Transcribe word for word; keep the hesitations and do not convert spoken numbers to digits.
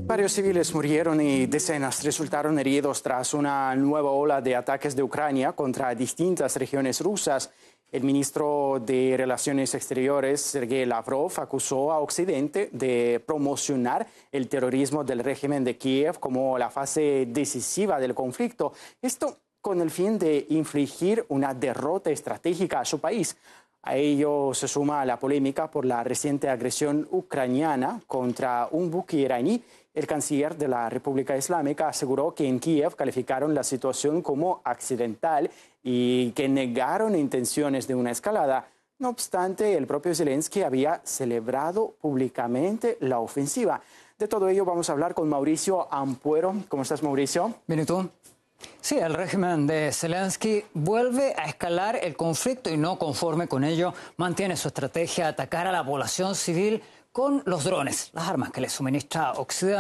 Varios civiles murieron y decenas resultaron heridos tras una nueva ola de ataques de Ucrania contra distintas regiones rusas. El ministro de Relaciones Exteriores, Sergei Lavrov, acusó a Occidente de promocionar el terrorismo del régimen de Kiev como la fase decisiva del conflicto. Esto con el fin de infligir una derrota estratégica a su país. A ello se suma la polémica por la reciente agresión ucraniana contra un buque iraní. El canciller de la República Islámica aseguró que en Kiev calificaron la situación como accidental y que negaron intenciones de una escalada. No obstante, el propio Zelensky había celebrado públicamente la ofensiva. De todo ello vamos a hablar con Mauricio Ampuero. ¿Cómo estás, Mauricio? Bien, ¿y tú? Sí, el régimen de Zelensky vuelve a escalar el conflicto y no conforme con ello mantiene su estrategia de atacar a la población civil con los drones, las armas que le suministra Occidente.